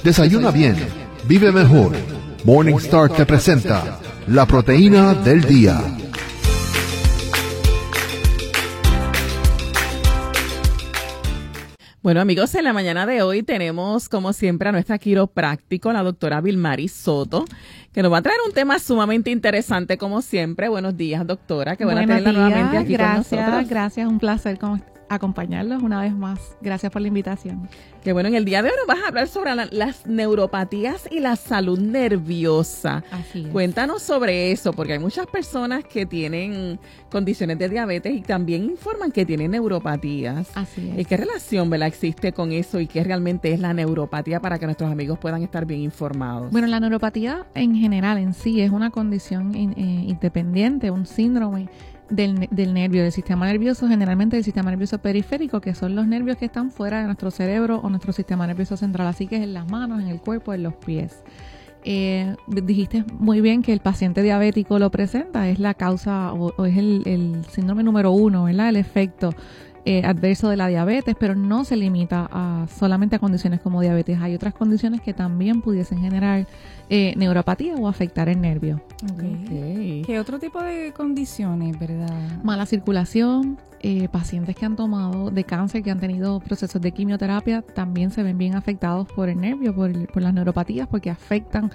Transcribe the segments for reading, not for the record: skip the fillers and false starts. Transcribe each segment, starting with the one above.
Desayuna bien, vive mejor. Morningstar te presenta la proteína del día. Bueno, amigos, en la mañana de hoy tenemos, como siempre, a nuestra quiropráctico, la doctora Vilmary Soto, que nos va a traer un tema sumamente interesante, como siempre. Buenos días, doctora. Qué bueno tenerla nuevamente aquí con nosotros. Gracias, un placer acompañarlos una vez más. Gracias por la invitación. Que bueno, en el día de hoy nos vas a hablar sobre las neuropatías y la salud nerviosa. Así es. Cuéntanos sobre eso, porque hay muchas personas que tienen condiciones de diabetes y también informan que tienen neuropatías. Así es. ¿Qué relación, verdad, existe con eso y qué realmente es la neuropatía para que nuestros amigos puedan estar bien informados? Bueno, la neuropatía en general en sí es una condición independiente, un síndrome del nervio, del sistema nervioso, generalmente del sistema nervioso periférico, que son los nervios que están fuera de nuestro cerebro o nuestro sistema nervioso central, así que es en las manos, en el cuerpo, en los pies. Dijiste muy bien que el paciente diabético lo presenta, es la causa o es el síndrome número 1, ¿verdad? El efecto adverso de la diabetes, pero no se limita solamente a condiciones como diabetes. Hay otras condiciones que también pudiesen generar neuropatía o afectar el nervio. Okay. ¿Qué otro tipo de condiciones, verdad? Mala circulación, pacientes que han tomado de cáncer, que han tenido procesos de quimioterapia, también se ven bien afectados por el nervio, por las neuropatías, porque afectan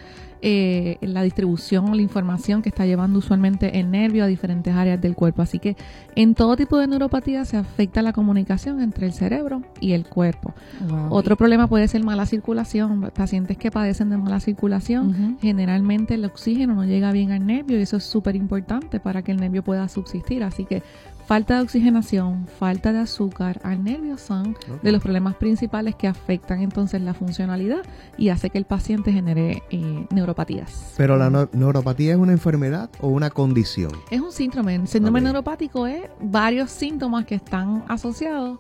la distribución o la información que está llevando usualmente el nervio a diferentes áreas del cuerpo. Así que en todo tipo de neuropatía se afecta la comunicación entre el cerebro y el cuerpo. Wow. Otro problema puede ser mala circulación. Pacientes que padecen de mala circulación, generalmente el oxígeno no llega bien al nervio y eso es súper importante para que el nervio pueda subsistir. Así que falta de oxigenación, falta de azúcar al nervio son de los problemas principales que afectan entonces la funcionalidad y hace que el paciente genere neuropatías. ¿Pero la neuropatía es una enfermedad o una condición? Es un síndrome. El síndrome neuropático es varios síntomas que están asociados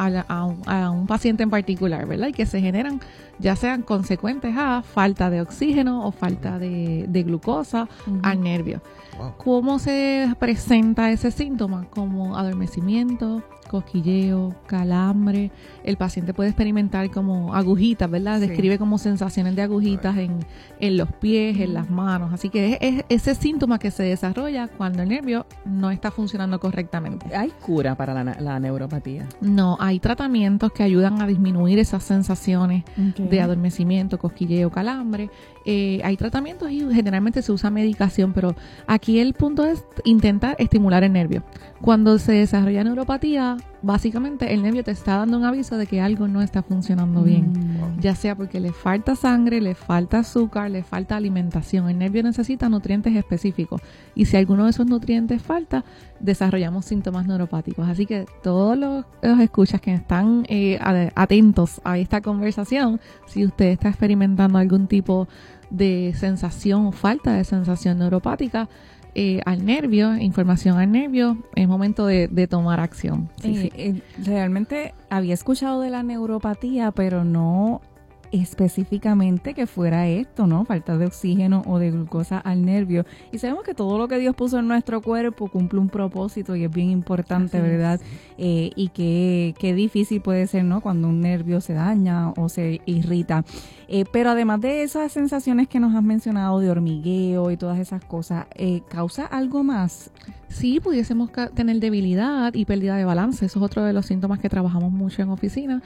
a un paciente en particular, ¿verdad? Y que se generan, ya sean consecuentes a falta de oxígeno o falta de glucosa al nervio. Wow. ¿Cómo se presenta ese síntoma? Como adormecimiento, cosquilleo, calambre. El paciente puede experimentar como agujitas, ¿verdad? Sí. Describe como sensaciones de agujitas en los pies, en las manos. Así que es ese síntoma que se desarrolla cuando el nervio no está funcionando correctamente. ¿Hay cura para la neuropatía? No, hay tratamientos que ayudan a disminuir esas sensaciones de adormecimiento, cosquilleo, calambre. Hay tratamientos y generalmente se usa medicación, pero aquí el punto es intentar estimular el nervio. Cuando se desarrolla neuropatía, básicamente el nervio te está dando un aviso de que algo no está funcionando bien, ya sea porque le falta sangre, le falta azúcar, le falta alimentación. El nervio necesita nutrientes específicos y si alguno de esos nutrientes falta, desarrollamos síntomas neuropáticos. Así que todos los escuchas que están atentos a esta conversación, si usted está experimentando algún tipo de sensación o falta de sensación neuropática al nervio, información al nervio, es momento de tomar acción. Realmente había escuchado de la neuropatía, pero no específicamente que fuera esto, ¿no? Falta de oxígeno o de glucosa al nervio. Y sabemos que todo lo que Dios puso en nuestro cuerpo cumple un propósito y es bien importante, ¿verdad? Y qué difícil puede ser, ¿no? Cuando un nervio se daña o se irrita. Pero además de esas sensaciones que nos has mencionado de hormigueo y todas esas cosas, ¿causa algo más? Sí, pudiésemos tener debilidad y pérdida de balance. Eso es otro de los síntomas que trabajamos mucho en oficina.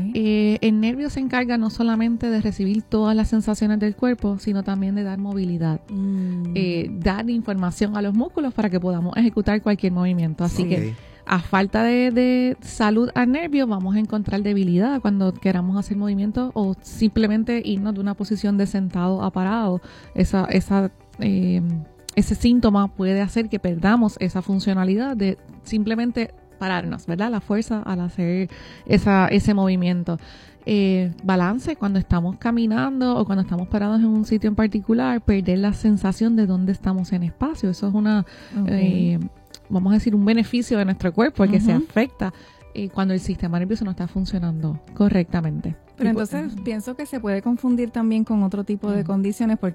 El nervio se encarga no solamente de recibir todas las sensaciones del cuerpo, sino también de dar movilidad, dar información a los músculos para que podamos ejecutar cualquier movimiento. Así que a falta de salud al nervio vamos a encontrar debilidad cuando queramos hacer movimientos o simplemente irnos de una posición de sentado a parado. Ese síntoma puede hacer que perdamos esa funcionalidad de simplemente pararnos, ¿verdad? La fuerza al hacer ese movimiento. Balance, cuando estamos caminando o cuando estamos parados en un sitio en particular, perder la sensación de dónde estamos en espacio. Eso es vamos a decir, un beneficio de nuestro cuerpo que se afecta cuando el sistema nervioso no está funcionando correctamente. Pero entonces pienso que se puede confundir también con otro tipo de condiciones, porque